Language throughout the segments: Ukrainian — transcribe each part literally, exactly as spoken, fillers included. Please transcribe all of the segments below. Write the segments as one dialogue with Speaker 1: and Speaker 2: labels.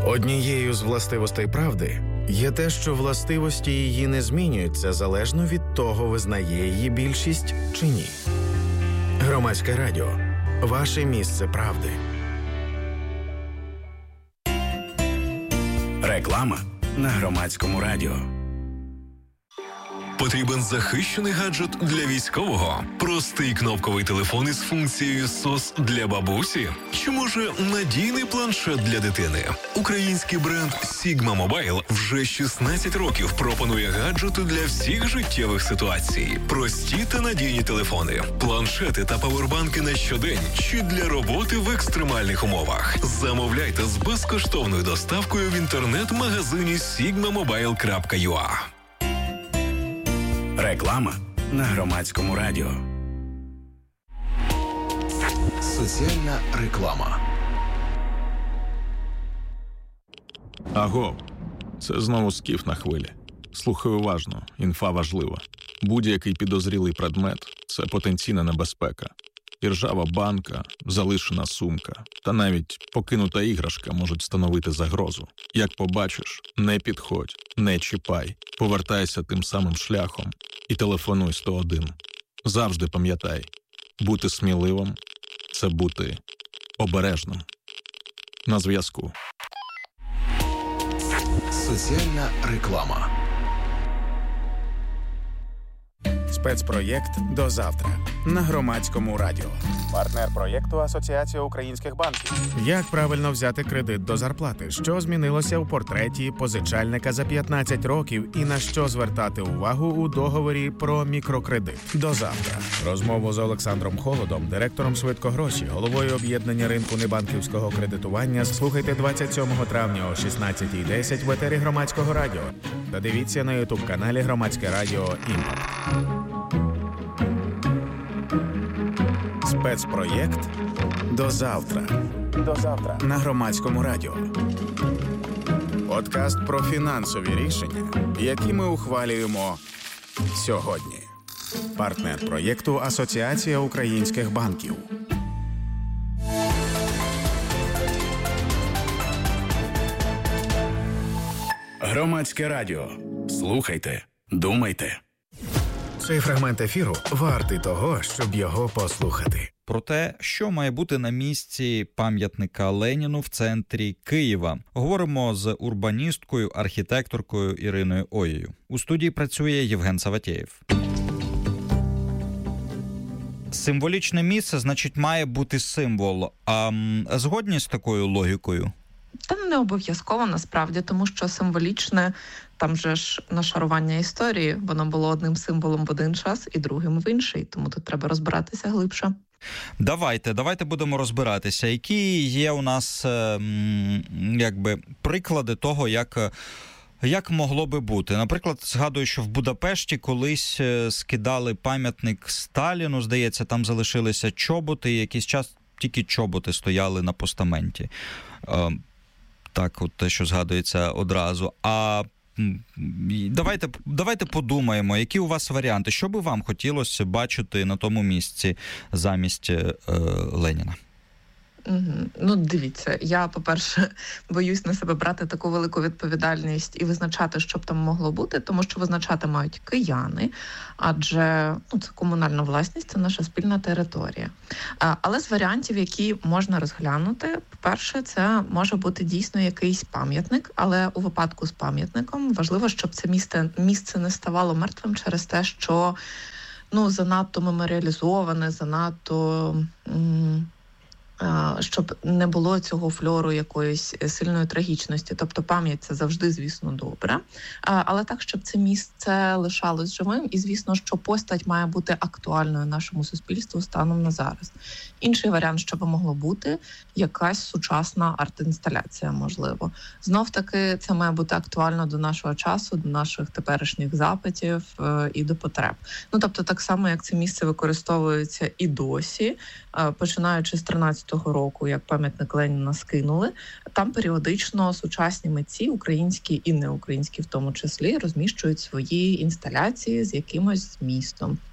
Speaker 1: Однією з властивостей правди є те, що властивості її не змінюються залежно від того, визнає її більшість чи ні. Громадське радіо. Ваше місце правди. Реклама на Громадському радіо.
Speaker 2: Потрібен захищений гаджет для військового? Простий кнопковий телефон із функцією сос для бабусі? Чи може надійний планшет для дитини? Український бренд Sigma Mobile вже шістнадцять років пропонує гаджети для всіх життєвих ситуацій. Прості та надійні телефони, планшети та павербанки на щодень чи для роботи в екстремальних умовах. Замовляйте з безкоштовною доставкою в інтернет-магазині sigma mobile крапка ю а.
Speaker 1: Реклама на Громадському радіо.
Speaker 3: Соціальна реклама.
Speaker 4: Аго, це знову скіф на хвилі. Слухай уважно, інфа важлива. Будь-який підозрілий предмет – це потенційна небезпека. І ржава банка, залишена сумка та навіть покинута іграшка можуть становити загрозу. Як побачиш, не підходь, не чіпай, повертайся тим самим шляхом і телефонуй сто один. Завжди пам'ятай, бути сміливим – це бути обережним. На зв'язку.
Speaker 3: Соціальна реклама.
Speaker 1: Спецпроєкт «До завтра» на Громадському радіо. Партнер проєкту Асоціація українських банків. Як правильно взяти кредит до зарплати? Що змінилося у портреті позичальника за п'ятнадцять років і на що звертати увагу у договорі про мікрокредит? До завтра. Розмову з Олександром Холодом, директором «Швидкогроші», головою об'єднання ринку небанківського кредитування, слухайте двадцять сьомого травня о шістнадцятій десять в етері Громадського радіо. Та дивіться на ютуб-каналі Громадське радіо «Імпакт». Спецпроєкт «До завтра». До завтра на Громадському радіо. Подкаст про фінансові рішення, які ми ухвалюємо сьогодні. Партнер проєкту Асоціація українських банків. Громадське радіо. Слухайте, думайте. Цей фрагмент ефіру вартий того, щоб його послухати.
Speaker 5: Про те, що має бути на місці пам'ятника Леніну в центрі Києва. Говоримо з урбаністкою, архітекторкою Іриною Оєю. У студії працює Євген Саватєєв. Символічне місце, значить, має бути символ. А згодні з такою логікою?
Speaker 6: Та не обов'язково, насправді, тому що символічне, там же ж нашарування історії, воно було одним символом в один час і другим в інший, тому тут треба розбиратися глибше.
Speaker 5: Давайте, давайте будемо розбиратися. Які є у нас, якби, приклади того, як... Як могло би бути? Наприклад, згадую, що в Будапешті колись скидали пам'ятник Сталіну, здається, там залишилися чоботи, і якийсь час тільки чоботи стояли на постаменті. Так, от те, що згадується одразу. А давайте, давайте подумаємо, які у вас варіанти. Що би вам хотілося бачити на тому місці замість е, Леніна?
Speaker 6: Ну, дивіться, я, по-перше, боюсь на себе брати таку велику відповідальність і визначати, що б там могло бути, тому що визначати мають кияни, адже ну, це комунальна власність, це наша спільна територія. Але з варіантів, які можна розглянути, по-перше, це може бути дійсно якийсь пам'ятник, але у випадку з пам'ятником важливо, щоб це місце, місце не ставало мертвим через те, що ну, занадто меморіалізоване, занадто... М- щоб не було цього фльору якоїсь сильної трагічності. Тобто пам'ять – це завжди, звісно, добре. Але так, щоб це місце лишалось живим. І, звісно, що постать має бути актуальною нашому суспільству станом на зараз. Інший варіант, що би могло бути – якась сучасна арт-інсталяція, можливо. Знов-таки, це має бути актуально до нашого часу, до наших теперішніх запитів і до потреб. Ну, тобто, так само, як це місце використовується і досі, починаючи з тринадцятого року, як пам'ятник Леніна скинули, там періодично сучасні митці, українські і неукраїнські в тому числі, розміщують свої інсталяції з якимось змістом.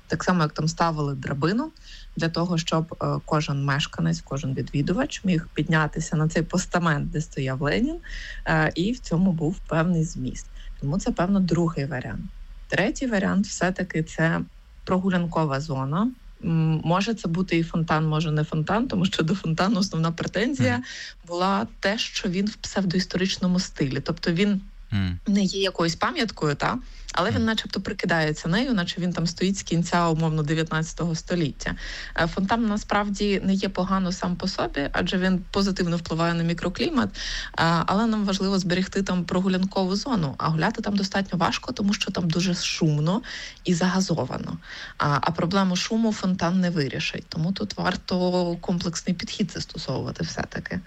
Speaker 6: Так само, як там ставили драбину, для того, щоб е, кожен мешканець, кожен відвідувач міг піднятися на цей постамент, де стояв Ленін, е, і в цьому був певний зміст. Тому це, певно, другий варіант. Третій варіант все-таки це прогулянкова зона. М, може це бути і фонтан, може не фонтан, тому що до фонтану основна претензія була те, що він в псевдоісторичному стилі. Тобто він Mm. не є якоюсь пам'яткою, та, але він начебто прикидається нею, наче він там стоїть з кінця, умовно, дев'ятнадцятого століття. Фонтан насправді не є погано сам по собі, адже він позитивно впливає на мікроклімат, але нам важливо зберегти там прогулянкову зону, а гуляти там достатньо важко, тому що там дуже шумно і загазовано. А проблему шуму фонтан не вирішить, тому тут варто комплексний підхід застосовувати все-таки.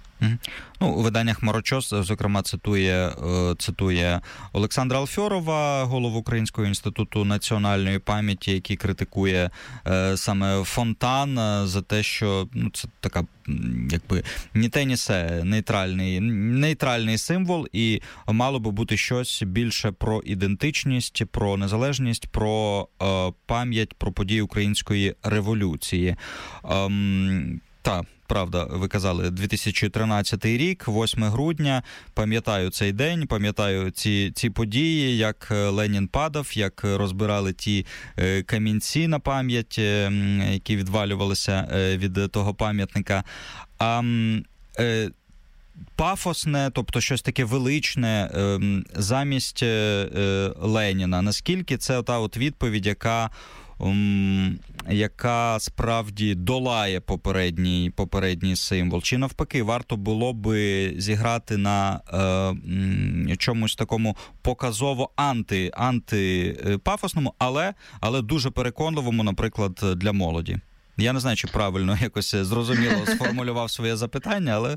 Speaker 5: Ну, у виданнях «Хмарочос», зокрема, цитує, цитує Олександра Алфьорова, голову Українського інституту національної пам'яті, який критикує е, саме фонтан за те, що ну, це така, якби, ні те, ні се, нейтральний, нейтральний символ, і мало би бути щось більше про ідентичність, про незалежність, про е, пам'ять, про події Української революції. Ем, та, правда, ви казали, дві тисячі тринадцятий рік, восьме грудня, пам'ятаю цей день, пам'ятаю ці, ці події, як Ленін падав, як розбирали ті е, камінці на пам'ять, е, які відвалювалися е, від того пам'ятника. А е, пафосне, тобто щось таке величне е, замість е, Леніна, наскільки це та от відповідь, яка Um, яка справді долає попередній, попередній символ? Чи навпаки, варто було би зіграти на е, чомусь такому показово анти, антипафосному, але, але дуже переконливому, наприклад, для молоді? Я не знаю, чи правильно якось зрозуміло сформулював своє запитання, але...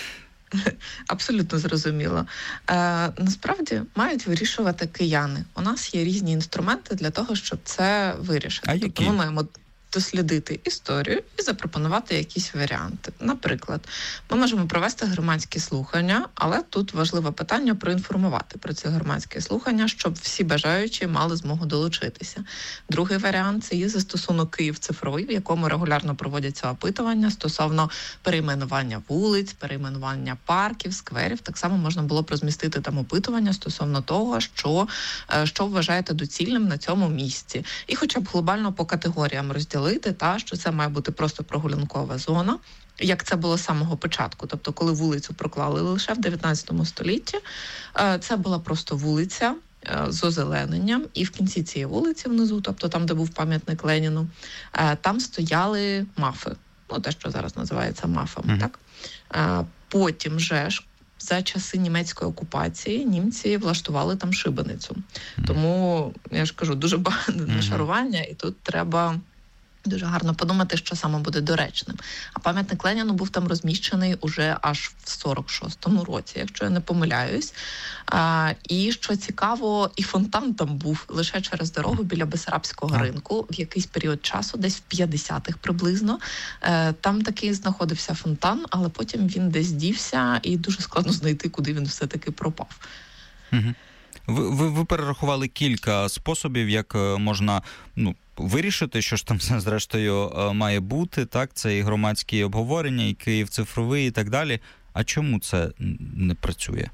Speaker 6: Абсолютно зрозуміло. Е, насправді мають вирішувати кияни. У нас є різні інструменти для того, щоб це вирішити.
Speaker 5: А
Speaker 6: тобто ми маємо дослідити історію і запропонувати якісь варіанти. Наприклад, ми можемо провести громадські слухання, але тут важливе питання проінформувати про ці громадські слухання, щоб всі бажаючі мали змогу долучитися. Другий варіант – це є застосунок «Київ цифровий», в якому регулярно проводяться опитування стосовно перейменування вулиць, перейменування парків, скверів. Так само можна було б розмістити там опитування стосовно того, що, що вважаєте доцільним на цьому місці. І хоча б глобально по категоріям розділити, та, що це має бути просто прогулянкова зона, як це було з самого початку. Тобто, коли вулицю проклали лише в дев'ятнадцятому столітті, це була просто вулиця з озелененням, і в кінці цієї вулиці внизу, тобто там, де був пам'ятник Леніну, там стояли мафи. Ну, те, що зараз називається мафами, mm-hmm. так? Потім же ж, за часи німецької окупації німці влаштували там шибеницю. Mm-hmm. Тому, я ж кажу, дуже багато mm-hmm. нашарування, і тут треба дуже гарно подумати, що саме буде доречним. А пам'ятник Леніну був там розміщений уже аж в сорок шостому році, якщо я не помиляюсь. А, і, що цікаво, і фонтан там був лише через дорогу біля Бессарабського ринку в якийсь період часу, десь в п'ятдесятих приблизно. Е, там таки знаходився фонтан, але потім він десь дівся, і дуже складно знайти, куди він все-таки пропав.
Speaker 5: Угу. Ви, ви, ви перерахували кілька способів, як можна, ну, вирішити, що ж там зрештою має бути, так? Це і громадські обговорення, і Київ цифровий, і так далі. А чому це не працює?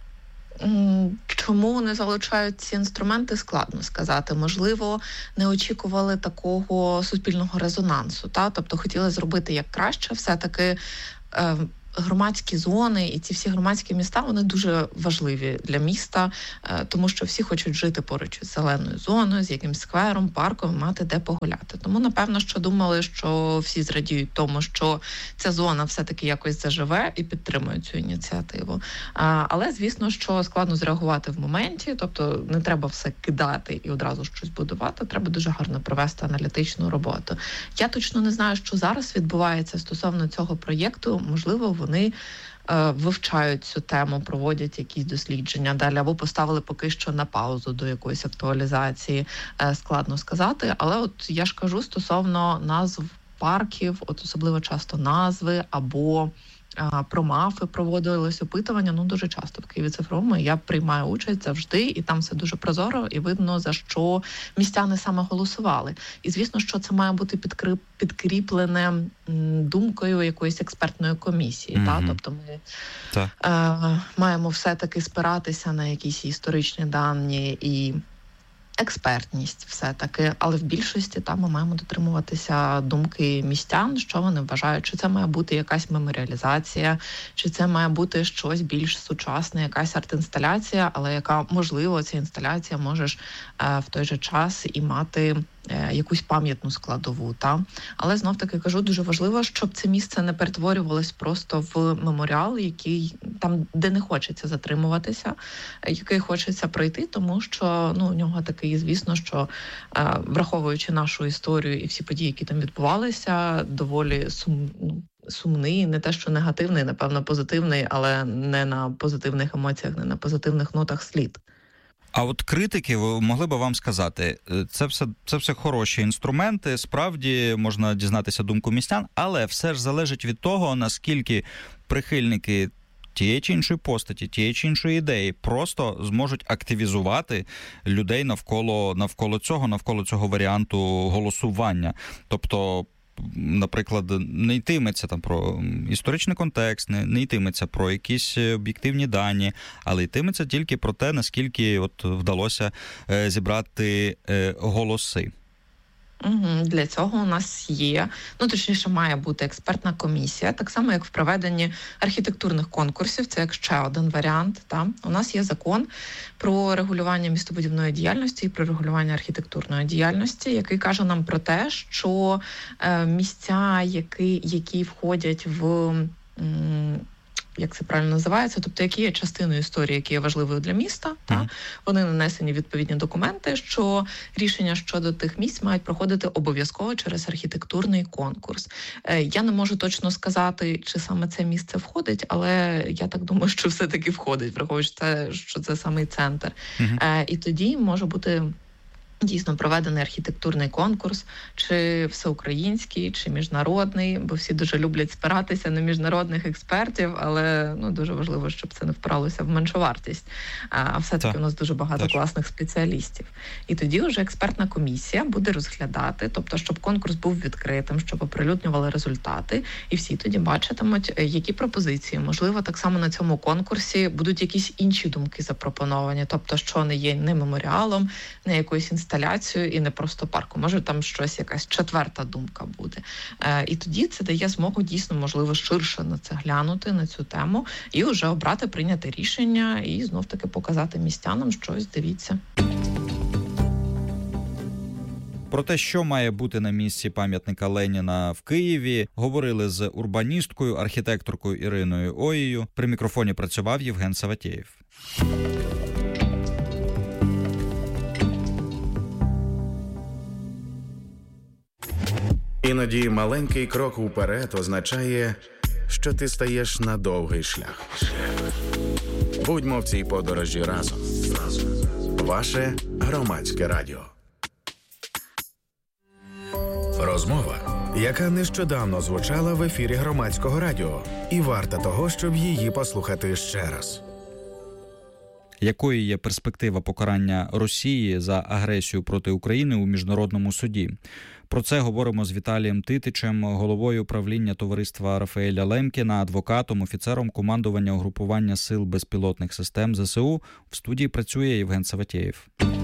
Speaker 6: Чому не залучають ці інструменти, складно сказати. Можливо, не очікували такого суспільного резонансу, та? Тобто хотіли зробити як краще, все-таки е- громадські зони і ці всі громадські міста, вони дуже важливі для міста, тому що всі хочуть жити поруч із зеленою зоною, з якимсь сквером, парком, мати де погуляти. Тому, напевно, що думали, що всі зрадіють тому, що ця зона все-таки якось заживе і підтримують цю ініціативу. Але, звісно, що складно зреагувати в моменті, тобто не треба все кидати і одразу щось будувати, треба дуже гарно провести аналітичну роботу. Я точно не знаю, що зараз відбувається стосовно цього проєкту. Можливо, вони е, вивчають цю тему, проводять якісь дослідження далі, або поставили поки що на паузу до якоїсь актуалізації, е, складно сказати. Але от я ж кажу стосовно назв парків, от особливо часто назви або про МАФи проводилось опитування, ну, дуже часто в Києві цифровому. Я приймаю участь завжди, і там все дуже прозоро, і видно, за що містяни саме голосували. І, звісно, що це має бути підкріп, підкріплене думкою якоїсь експертної комісії. Mm-hmm. Та? Тобто ми е, маємо все-таки спиратися на якісь історичні дані і експертність все-таки, але в більшості там ми маємо дотримуватися думки містян, що вони вважають, чи це має бути якась меморіалізація, чи це має бути щось більш сучасне, якась арт-інсталяція, але яка, можливо, ця інсталяція може ж е, в той же час і мати е, якусь пам'ятну складову. Та? Але знов-таки кажу, дуже важливо, щоб це місце не перетворювалось просто в меморіал, який там, де не хочеться затримуватися, який хочеться пройти, тому що ну, у нього такий, звісно, що е, враховуючи нашу історію і всі події, які там відбувалися, доволі сум, ну, сумний, не те, що негативний, напевно, позитивний, але не на позитивних емоціях, не на позитивних нотах слід.
Speaker 5: А от критики могли би вам сказати, це все, це все хороші інструменти, справді можна дізнатися думку містян, але все ж залежить від того, наскільки прихильники тієї чи іншої постаті, тієї чи іншої ідеї просто зможуть активізувати людей навколо, навколо цього, навколо цього варіанту голосування. Тобто, наприклад, не йтиметься там про історичний контекст, не, не йтиметься про якісь об'єктивні дані, але йтиметься тільки про те, наскільки от вдалося е, зібрати е, голоси.
Speaker 6: Угу, для цього у нас є, ну точніше має бути експертна комісія, так само як в проведенні архітектурних конкурсів, це як ще один варіант. Та? У нас є закон про регулювання містобудівної діяльності і про регулювання архітектурної діяльності, який каже нам про те, що е, місця, які, які входять в... М- як це правильно називається, тобто які є частиною історії, які є важливою для міста, mm. та вони нанесені відповідні документи, що рішення щодо тих місць мають проходити обов'язково через архітектурний конкурс. Е, я не можу точно сказати, чи саме це місце входить, але я так думаю, що все-таки входить, враховуючи те, що це самий центр. Mm-hmm. Е, і тоді може бути дійсно проведений архітектурний конкурс, чи всеукраїнський, чи міжнародний, бо всі дуже люблять спиратися на міжнародних експертів, але ну, дуже важливо, щоб це не впиралося в меншовартість. А все-таки так. У нас дуже багато так. класних спеціалістів. І тоді вже експертна комісія буде розглядати, тобто, щоб конкурс був відкритим, щоб оприлюднювали результати, і всі тоді бачитимуть, які пропозиції. Можливо, так само на цьому конкурсі будуть якісь інші думки запропоновані, тобто, що не є не меморіалом, не якоюсь інституцією, інсталяцію і не просто парку. Може там щось, якась четверта думка буде. Е, і тоді це дає змогу дійсно, можливо, ширше на це глянути, на цю тему, і вже обрати, прийняти рішення і знов-таки показати містянам щось, дивіться.
Speaker 5: Про те, що має бути на місці пам'ятника Леніна в Києві, говорили з урбаністкою, архітекторкою Іриною Оєю. При мікрофоні працював Євген Саватєєв.
Speaker 1: Іноді маленький крок уперед означає, що ти стаєш на довгий шлях. Будьмо в цій подорожі разом. Ваше Громадське радіо. Розмова, яка нещодавно звучала в ефірі Громадського радіо, і варта того, щоб її послухати ще раз.
Speaker 5: Якою є перспектива покарання Росії за агресію проти України у міжнародному суді? Про це говоримо з Віталієм Титичем, головою управління товариства Рафаеля Лемкіна, адвокатом, офіцером командування угрупування сил безпілотних систем ЗСУ. В студії працює Євген Саватєєв.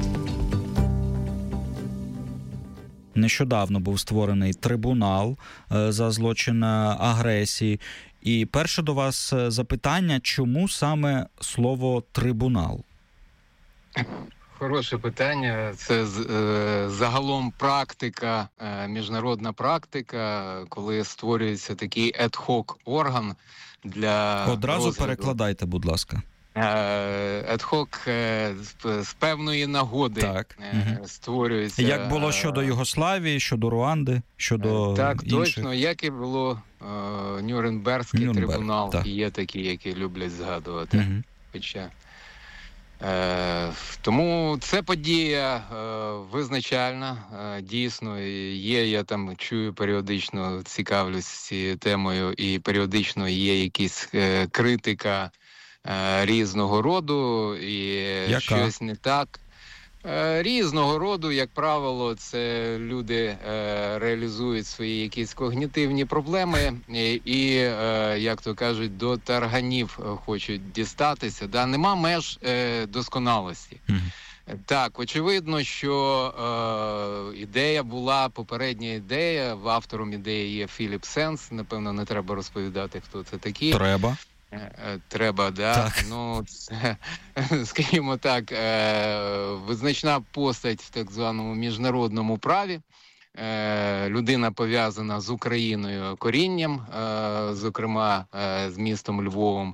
Speaker 5: Нещодавно був створений трибунал за злочин агресії. І перше до вас запитання, чому саме слово «трибунал»?
Speaker 7: Хороше питання. Це е, загалом практика, е, міжнародна практика, коли створюється такий ед-хок орган для
Speaker 5: Одразу
Speaker 7: розгляду.
Speaker 5: Перекладайте, будь ласка.
Speaker 7: Ед-хок е, з певної нагоди
Speaker 5: так.
Speaker 7: е, створюється.
Speaker 5: Як було щодо Югославії, щодо Руанди, щодо
Speaker 7: так,
Speaker 5: інших?
Speaker 7: Так, точно, як і було е, Нюрнберзький
Speaker 5: Нюрнберг,
Speaker 7: трибунал.
Speaker 5: Так.
Speaker 7: Є такі, які люблять згадувати.
Speaker 5: Угу.
Speaker 7: Хоча Е, тому це подія е, визначальна, е, дійсно, є, я там чую періодично, цікавлюсь цією темою, і періодично є якісь е, критика е, різного роду, і
Speaker 5: Яка?
Speaker 7: щось не так. Е, різного роду, як правило, це люди е, реалізують свої якісь когнітивні проблеми і, і е, як то кажуть, до тарганів хочуть дістатися. Да? Нема меж е, досконалості. Mm-hmm. Так, очевидно, що е, ідея була, попередня ідея, автором ідеї є Філіп Сенс, напевно, не треба розповідати, хто це такий.
Speaker 5: Треба.
Speaker 7: Треба, да.
Speaker 5: Так.
Speaker 7: Ну, це, скажімо так, визначна постать в так званому міжнародному праві. Людина пов'язана з Україною корінням, зокрема з містом Львовом.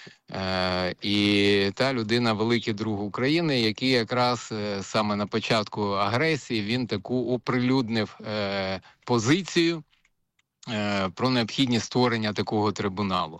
Speaker 7: І та людина великий друг України, який якраз саме на початку агресії він таку оприлюднив позицію про необхідність створення такого трибуналу.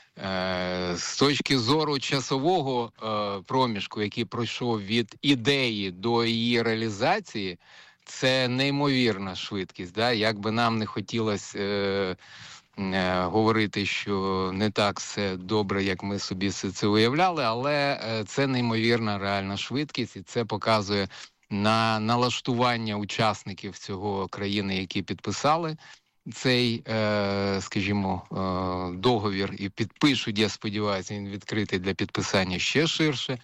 Speaker 7: З точки зору часового е, проміжку, який пройшов від ідеї до її реалізації, це неймовірна швидкість. Да? Як би нам не хотілося е, е, говорити, що не так все добре, як ми собі це уявляли, але е, це неймовірна реальна швидкість, і це показує на налаштування учасників цього країни, які підписали цей, скажімо, договір і підпишуть, я сподіваюся, він відкритий для підписання ще ширше.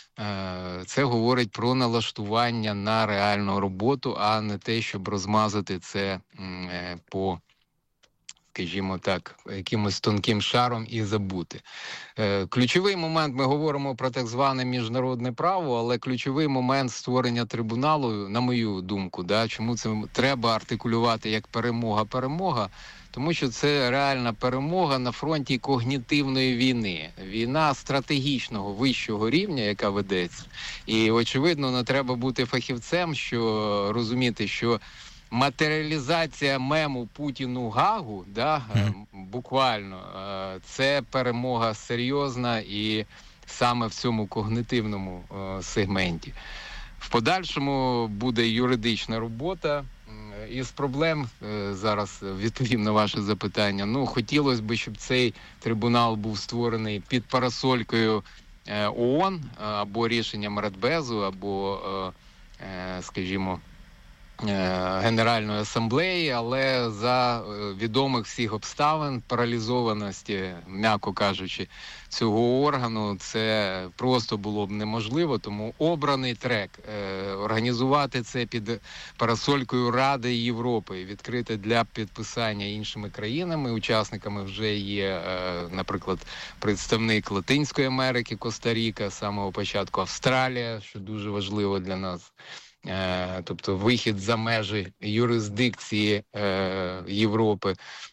Speaker 7: Це говорить про налаштування на реальну роботу, а не те, щоб розмазати це по, скажімо так, якимось тонким шаром і забути. Ключовий момент, ми говоримо про так зване міжнародне право, але ключовий момент створення трибуналу, на мою думку, да, чому це треба артикулювати як перемога-перемога, тому що це реальна перемога на фронті когнітивної війни. Війна стратегічного вищого рівня, яка ведеться. І, очевидно, не треба бути фахівцем, що розуміти, що матеріалізація мему Путіну Гагу, да, буквально, це перемога серйозна і саме в цьому когнитивному сегменті. В подальшому буде юридична робота. Із проблем, зараз відповім на ваше запитання, ну, хотілося б, щоб цей трибунал був створений під парасолькою ООН, або рішенням Радбезу, або, скажімо, Генеральної асамблеї, але за відомих всіх обставин, паралізованості, м'яко кажучи, цього органу, це просто було б неможливо, тому обраний трек організувати це під парасолькою Ради Європи, відкрити для підписання іншими країнами. Учасниками вже є, наприклад, представник Латинської Америки, Коста-Ріка, з самого початку Австралія, що дуже важливо для нас. Тобто вихід за межі юрисдикції е, Європи.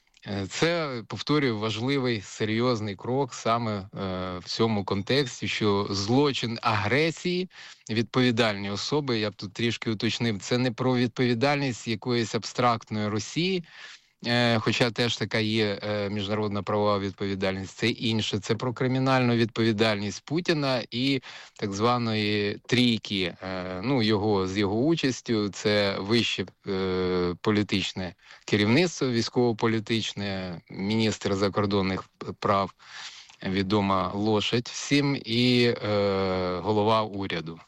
Speaker 7: Це, повторюю, важливий, серйозний крок саме е, в цьому контексті, що злочин агресії, відповідальні особи, я б тут трішки уточнив, це не про відповідальність якоїсь абстрактної Росії, е, хоча теж така є е, міжнародна правова відповідальність, це інше, це про кримінальну відповідальність Путіна і так званої трійки, е, ну, його, з його участю, це вище е, політичне керівництво, військово-політичне, міністр закордонних прав, відома лошадь всім, і е, голова уряду.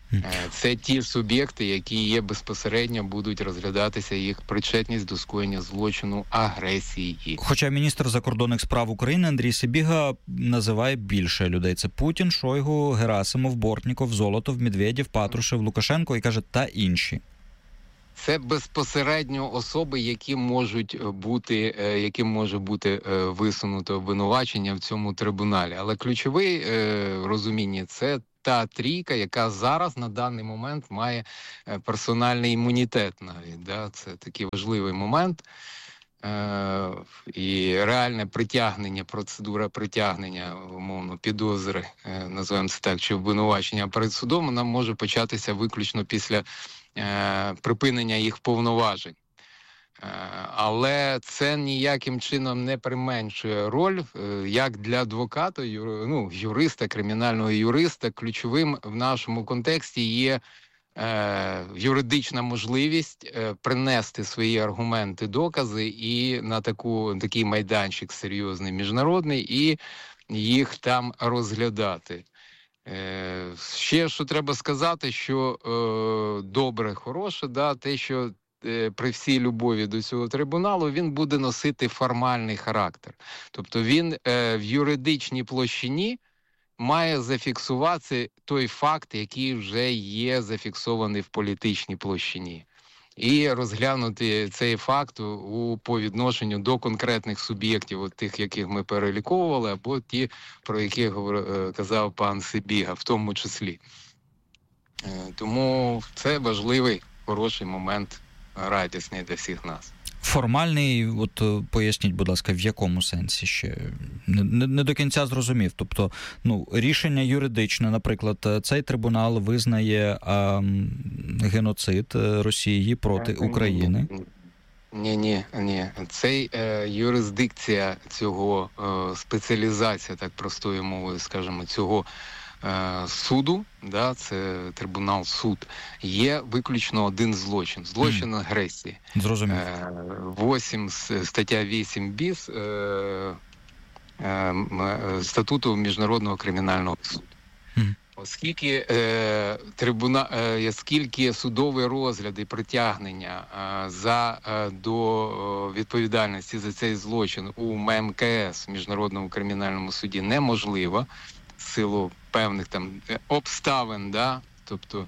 Speaker 7: Це ті суб'єкти, які є безпосередньо, будуть розглядатися їх причетність до скоєння злочину агресії.
Speaker 5: Хоча міністр закордонних справ України Андрій Сибіга називає більше людей. Це Путін, Шойгу, Герасимов, Бортніков, Золотов, Медведєв, Патрушев, Лукашенко і, каже, та інші.
Speaker 7: Це безпосередньо особи, які можуть бути, яким може бути висунуто обвинувачення в цьому трибуналі. Але ключове розуміння – це та трійка, яка зараз на даний момент має персональний імунітет навіть. Да? Це такий важливий момент. Е- і реальне притягнення, процедура притягнення, умовно, підозри, е- називаємо це так, чи обвинувачення перед судом, вона може початися виключно після е- припинення їх повноважень. Але це ніяким чином не применшує роль, як для адвоката, ну, юриста, кримінального юриста, ключовим в нашому контексті є е, юридична можливість е, принести свої аргументи, докази і на таку, такий майданчик серйозний міжнародний, і їх там розглядати. Е, ще що треба сказати, що е, добре, хороше, да, те, що при всій любові до цього трибуналу, він буде носити формальний характер. Тобто він е, в юридичній площині має зафіксувати той факт, який вже є зафіксований в політичній площині. І розглянути цей факт у, по відношенню до конкретних суб'єктів, от тих, яких ми переліковували, або ті, про які говорив, казав пан Сибіга, в тому числі. Е, тому це важливий, хороший момент, радісний для всіх нас.
Speaker 5: Формальний, от поясніть, будь ласка, в якому сенсі ще? Не, не до кінця зрозумів. Тобто, ну, рішення юридичне, наприклад, цей трибунал визнає а, геноцид Росії проти України.
Speaker 7: Ні, ні, ні. Цей е, юрисдикція цього, е, спеціалізація, так простою мовою, скажімо, цього суду, да, це трибунал суд, є виключно один злочин. Злочин агресії.
Speaker 5: Зрозумів.
Speaker 7: восьмий, стаття вісім біс е, е, статуту Міжнародного кримінального суду. Mm. Оскільки, е, трибуна, е, оскільки судовий розгляд і притягнення е, за, е, до відповідальності за цей злочин у ем ем ка ес, Міжнародному кримінальному суді, неможливо, в силу певних там обставин, да, тобто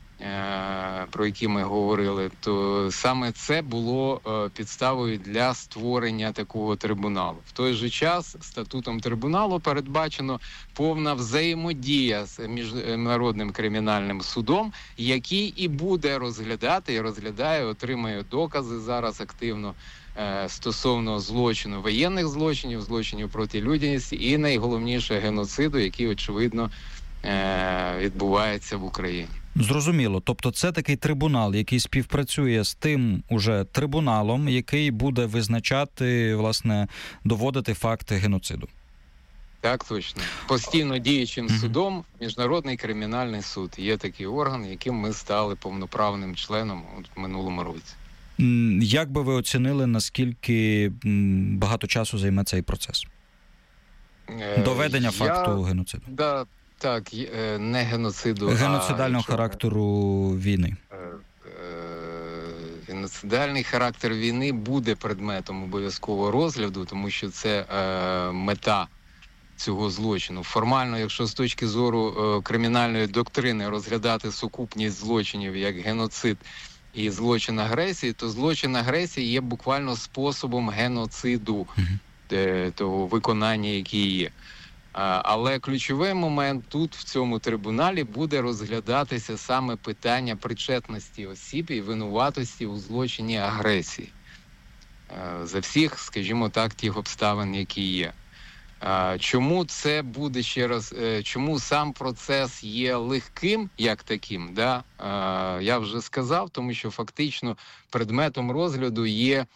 Speaker 7: е- про які ми говорили, то саме це було е- підставою для створення такого трибуналу. В той же час статутом трибуналу передбачено повна взаємодія з Міжнародним кримінальним судом, який і буде розглядати, і розглядає, отримує докази зараз активно стосовно злочину, воєнних злочинів, злочинів проти людяності і, найголовніше, геноциду, який, очевидно, відбувається в Україні.
Speaker 5: Зрозуміло. Тобто це такий трибунал, який співпрацює з тим уже трибуналом, який буде визначати, власне, доводити факти геноциду.
Speaker 7: Так, точно. Постійно діючим mm-hmm. судом Міжнародний кримінальний суд. Є такий орган, яким ми стали повноправним членом в минулому році.
Speaker 5: Як би ви оцінили, наскільки багато часу займе цей процес? Доведення
Speaker 7: Я...
Speaker 5: факту геноциду.
Speaker 7: Да, так, не геноциду,
Speaker 5: геноцидального
Speaker 7: а...
Speaker 5: характеру війни.
Speaker 7: Геноцидальний характер війни буде предметом обов'язкового розгляду, тому що це е, мета цього злочину. Формально, якщо з точки зору е, кримінальної доктрини розглядати сукупність злочинів як геноцид і злочин агресії, то злочин агресії є буквально способом геноциду, mm-hmm. того виконання, який є. А, але ключовий момент тут, в цьому трибуналі, буде розглядатися саме питання причетності осіб і винуватості у злочині агресії. А, за всіх, скажімо так, тих обставин, які є. А, чому це буде, ще раз, чому сам процес є легким, як таким, да? а, я вже сказав, тому що фактично предметом розгляду є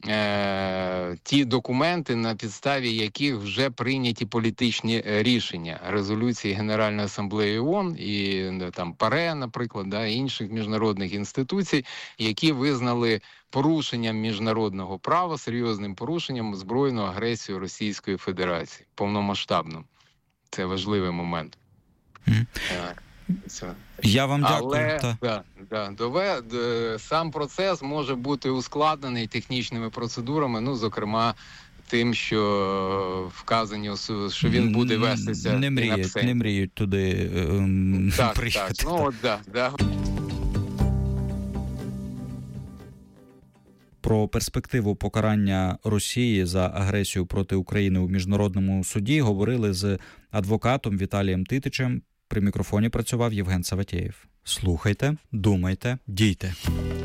Speaker 7: е, ті документи, на підставі яких вже прийняті політичні рішення. Резолюції Генеральної асамблеї ООН і там ПАРЕ, наприклад, да, інших міжнародних інституцій, які визнали порушенням міжнародного права, серйозним порушенням збройну агресію Російської Федерації, повномасштабну. Це важливий момент.
Speaker 5: Mm.
Speaker 7: Це.
Speaker 5: Я вам дякую.
Speaker 7: Але
Speaker 5: та...
Speaker 7: да, да, дове, д, сам процес може бути ускладнений технічними процедурами, ну, зокрема, тим, що вказані, що він буде вестися.
Speaker 5: Не мріють, не мріють туди ем,
Speaker 7: так,
Speaker 5: приїхати.
Speaker 7: Так, ну, от, да, да.
Speaker 5: Про перспективу покарання Росії за агресію проти України у міжнародному суді говорили з адвокатом Віталієм Титичем. При мікрофоні працював Євген Саватєєв. Слухайте, думайте, дійте.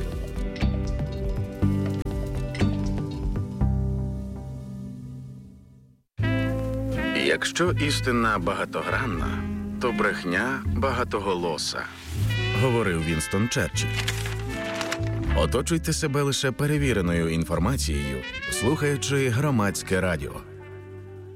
Speaker 1: Якщо істина багатогранна, то брехня багатоголоса, говорив Вінстон Черчилль. Оточуйте себе лише перевіреною інформацією, слухаючи Громадське радіо.